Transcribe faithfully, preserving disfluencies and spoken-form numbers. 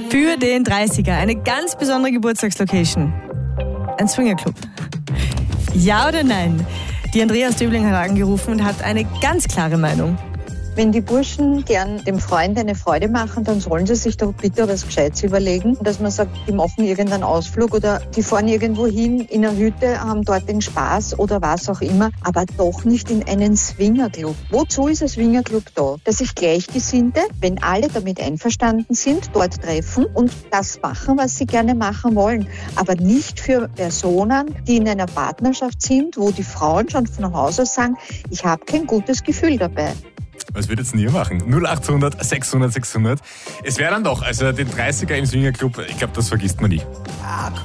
für den dreißiger. Eine ganz besondere Geburtstagslocation. Ein Swingerclub. Ja oder nein? Die Andrea aus Döbling hat angerufen und hat eine ganz klare Meinung. Wenn die Burschen gern dem Freund eine Freude machen, dann sollen sie sich doch bitte was Gescheites überlegen, dass man sagt, die machen irgendeinen Ausflug oder die fahren irgendwo hin in eine Hütte, haben dort den Spaß oder was auch immer, aber doch nicht in einen Swingerclub. Wozu ist ein Swingerclub da? Dass sich Gleichgesinnte, wenn alle damit einverstanden sind, dort treffen und das machen, was sie gerne machen wollen, aber nicht für Personen, die in einer Partnerschaft sind, wo die Frauen schon von Haus aus sagen, ich habe kein gutes Gefühl dabei. Was würdet ihr machen? null achthundert sechshundert sechshundert. Es wäre dann doch, also den dreißiger im Swingerclub, ich glaube, das vergisst man nie.